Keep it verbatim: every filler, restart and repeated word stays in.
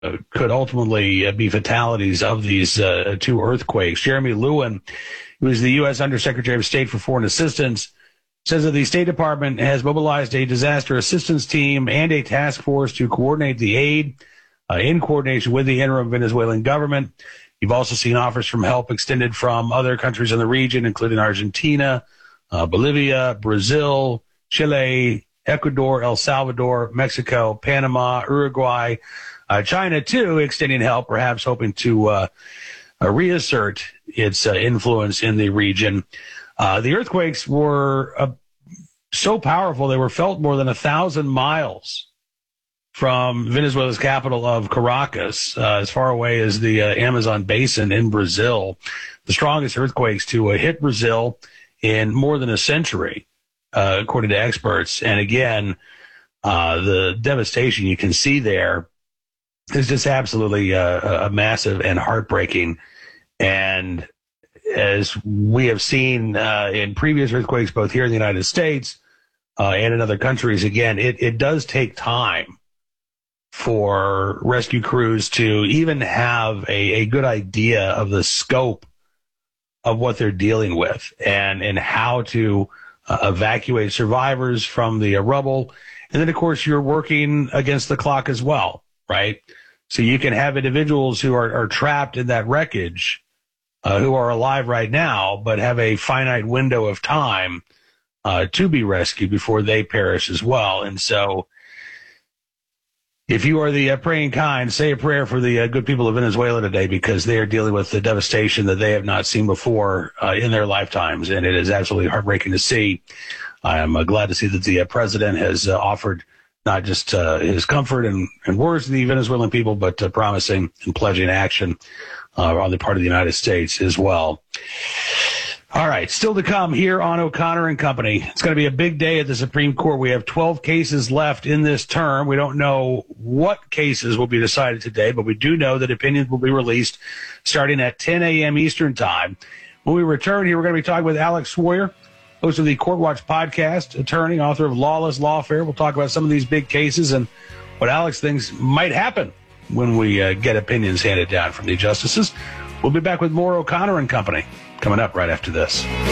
could ultimately uh, be fatalities of these uh, two earthquakes. Jeremy Lewin, who is the U S Undersecretary of State for Foreign Assistance, says that the State Department has mobilized a disaster assistance team and a task force to coordinate the aid uh, in coordination with the interim Venezuelan government. You've also seen offers from help extended from other countries in the region, including Argentina, uh, Bolivia, Brazil, Chile, Ecuador, El Salvador, Mexico, Panama, Uruguay, uh, China, too, extending help, perhaps hoping to uh, uh, reassert its uh, influence in the region. Uh, the earthquakes were uh, so powerful, they were felt more than a thousand miles from Venezuela's capital of Caracas, uh, as far away as the uh, Amazon basin in Brazil. The strongest earthquakes to uh, hit Brazil in more than a century, uh, according to experts. And again, uh, the devastation you can see there is just absolutely uh, a massive and heartbreaking. And as we have seen uh, in previous earthquakes, both here in the United States uh, and in other countries, again, it, it does take time for rescue crews to even have a, a good idea of the scope of what they're dealing with and, and how to uh, evacuate survivors from the uh, rubble. And then, of course, you're working against the clock as well, right? So you can have individuals who are, are trapped in that wreckage uh, who are alive right now, but have a finite window of time uh, to be rescued before they perish as well. And so if you are the uh, praying kind, say a prayer for the uh, good people of Venezuela today, because they are dealing with the devastation that they have not seen before uh, in their lifetimes. And it is absolutely heartbreaking to see. I am uh, glad to see that the uh, president has uh, offered not just uh, his comfort and, and words to the Venezuelan people, but uh, promising and pledging action uh, on the part of the United States as well. All right, still to come here on O'Connor and Company. It's going to be a big day at the Supreme Court. We have twelve cases left in this term. We don't know what cases will be decided today, but we do know that opinions will be released starting at ten a.m. Eastern Time. When we return here, we're going to be talking with Alex Sawyer, host of the Court Watch podcast, attorney, author of Lawless Lawfare. We'll talk about some of these big cases and what Alex thinks might happen when we uh, get opinions handed down from the justices. We'll be back with more O'Connor and Company coming up right after this.